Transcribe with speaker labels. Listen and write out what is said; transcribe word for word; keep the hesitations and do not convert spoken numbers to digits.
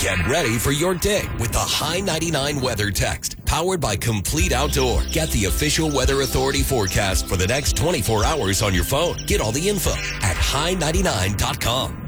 Speaker 1: Get ready for your dig with the High ninety-nine Weather Text. Powered by Complete Outdoor. Get the official Weather Authority forecast for the next twenty-four hours on your phone. Get all the info at high ninety-nine dot com.